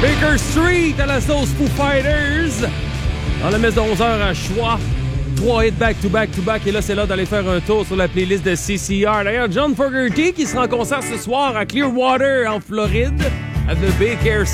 Baker Street à la sauce Foo Fighters. Dans la messe de 11h à choix. 3 hits back-to-back. Et là, c'est là d'aller faire un tour sur la playlist de CCR. D'ailleurs, John Fogerty qui sera en concert ce soir à Clearwater, en Floride, à The Baker